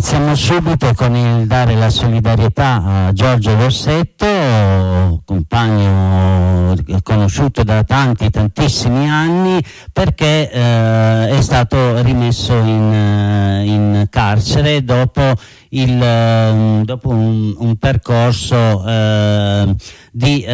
Iniziamo subito con il dare la solidarietà a Giorgio Rossetto, compagno conosciuto da tantissimi anni, perché è stato rimesso in carcere dopo un percorso di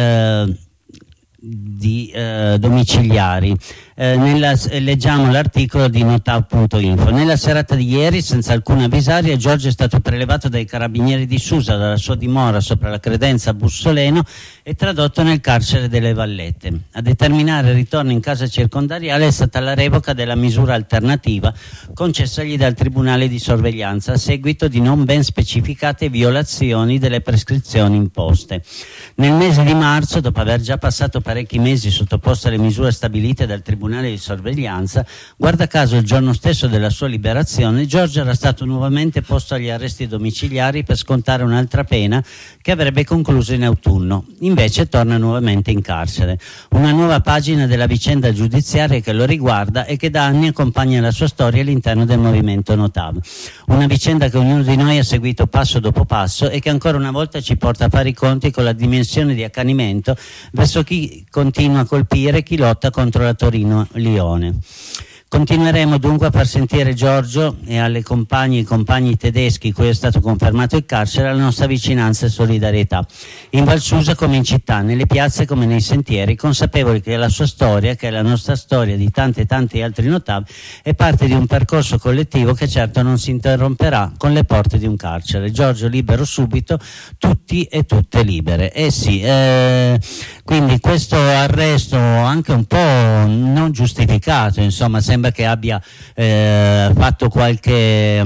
domiciliari. Leggiamo l'articolo di notav.info. Nella serata di ieri, senza alcun avvisario, Giorgio è stato prelevato dai carabinieri di Susa dalla sua dimora sopra la Credenza a Bussoleno e tradotto nel carcere delle Vallette. A determinare il ritorno in casa circondariale è stata la revoca della misura alternativa concessagli dal Tribunale di sorveglianza a seguito di non ben specificate violazioni delle prescrizioni imposte. Nel mese di marzo, dopo aver già passato parecchi mesi sottoposto alle misure stabilite dal Tribunale di sorveglianza, guarda caso il giorno stesso della sua liberazione, Giorgio era stato nuovamente posto agli arresti domiciliari per scontare un'altra pena che avrebbe concluso in autunno. Invece torna nuovamente in carcere. Una nuova pagina della vicenda giudiziaria che lo riguarda e che da anni accompagna la sua storia all'interno del movimento Notav. Una vicenda che ognuno di noi ha seguito passo dopo passo e che ancora una volta ci porta a fare i conti con la dimensione di accanimento verso chi continua a colpire chi lotta contro la Torino-Lione. Continueremo dunque a far sentire Giorgio e alle compagne e compagni tedeschi cui è stato confermato il carcere la nostra vicinanza e solidarietà, in Val Susa come in città, nelle piazze come nei sentieri, consapevoli che la sua storia, che è la nostra storia di tanti altri Notav, è parte di un percorso collettivo che certo non si interromperà con le porte di un carcere. Giorgio libero subito, tutti e tutte libere. Quindi questo arresto anche un po' non giustificato, insomma, sembra che abbia fatto qualche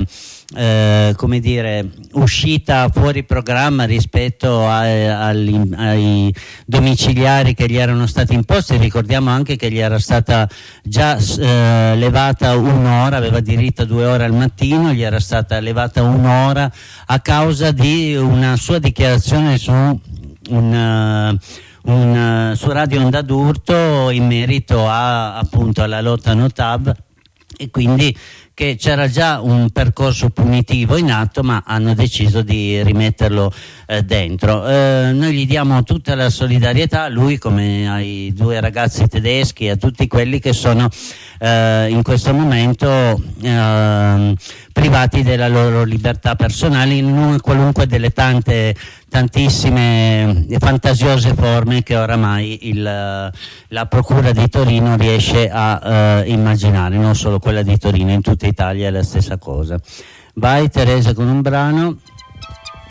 uscita fuori programma rispetto ai domiciliari che gli erano stati imposti. Ricordiamo anche che gli era stata già levata un'ora, aveva diritto a 2 ore al mattino, gli era stata levata un'ora a causa di una sua dichiarazione su su Radio Onda d'Urto in merito appunto alla lotta Notav, e quindi che c'era già un percorso punitivo in atto, ma hanno deciso di rimetterlo dentro. Noi gli diamo tutta la solidarietà a lui come ai 2 ragazzi tedeschi e a tutti quelli che sono in questo momento privati della loro libertà personale in qualunque delle tantissime e fantasiose forme che oramai la Procura di Torino riesce a immaginare, non solo quella di Torino, in tutta Italia è la stessa cosa. Vai Teresa con un brano.